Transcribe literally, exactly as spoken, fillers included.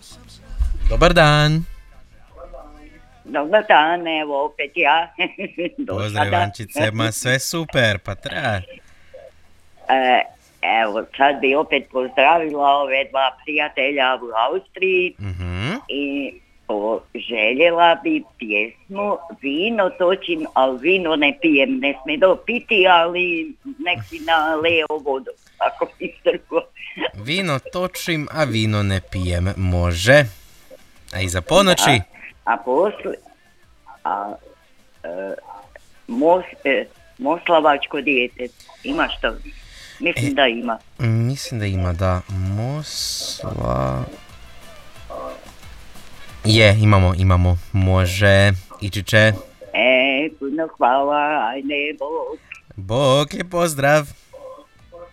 Dobar dan. Dobar dan, evo opet ja. Do Pozdrav sada. Ivančice, ma sve super, pa treba. E, evo, sad bi opet pozdravila ove dva prijatelja u Austriji Mhm. i poželjela bi pjesmu Vino točim, ali vino ne pijem. Ne smije do piti, ali nek si naleo vodu. Ako mi strko. Vino točim, a vino ne pijem. Može. A iza ponoći? A posle, a e, mos, e, moslavačko dijete, ima što? Mislim E. da ima. Mislim da ima, da. Mosla... Je, imamo, imamo. Može. Ići će. E, puno hvala, ajde, bog. Bog, lijep pozdrav.